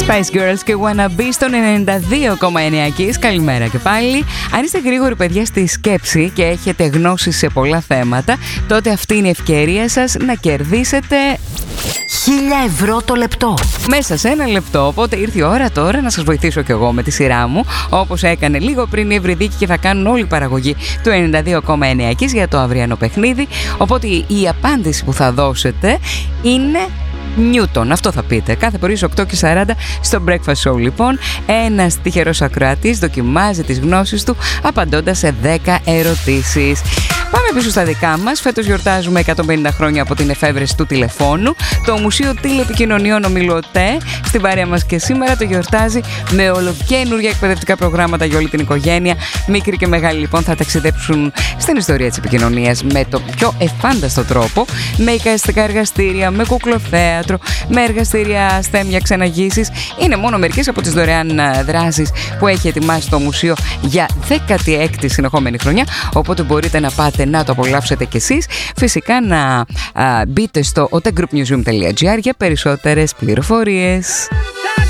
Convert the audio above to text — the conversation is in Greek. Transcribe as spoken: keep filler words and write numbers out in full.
Spice Girls και Wanna Be στον ενενήντα δύο κόμμα εννέα Kiss. Καλημέρα και πάλι. Αν είστε γρήγοροι παιδιά στη σκέψη και έχετε γνώσεις σε πολλά θέματα, τότε αυτή είναι η ευκαιρία σας να κερδίσετε χίλια ευρώ το λεπτό. Μέσα σε ένα λεπτό. Οπότε ήρθε η ώρα τώρα να σας βοηθήσω κι εγώ με τη σειρά μου, όπως έκανε λίγο πριν η Ευρυδίκη και θα κάνουν όλη η παραγωγή του ενενήντα δύο κόμμα εννέα Kiss για το αυριανό παιχνίδι. Οπότε η απάντηση που θα δώσετε είναι Νιούτον, αυτό θα πείτε. Κάθε πρωί στις οκτώ και σαράντα στο Breakfast Show, λοιπόν, ένας τυχερός ακροατής δοκιμάζει τις γνώσεις του απαντώντας σε δέκα ερωτήσεις. Πάμε πίσω στα δικά μας. Φέτος γιορτάζουμε εκατόν πενήντα χρόνια από την εφεύρεση του τηλεφώνου. Το Μουσείο Τηλεπικοινωνιών Ομιλωτέ στην παρέα μας και σήμερα το γιορτάζει με ολοκαίνουργια εκπαιδευτικά προγράμματα για όλη την οικογένεια. Μικροί και μεγάλοι λοιπόν θα ταξιδέψουν στην ιστορία της επικοινωνίας με το πιο εφάνταστο τρόπο, με εικαστικά εργαστήρια, με κουκλοθέατρο, με εργαστήρια ασθένεια ξεναγήσεις. Είναι μόνο μερικές από τις δωρεάν δράσεις που έχει ετοιμάσει το μουσείο για δέκατη έκτη συνεχόμενη χρονιά, οπότε μπορείτε να πάτε να το απολαύσετε κι εσείς. Φυσικά να α, μπείτε στο otegroupmuseum τελεία gr για περισσότερες πληροφορίες.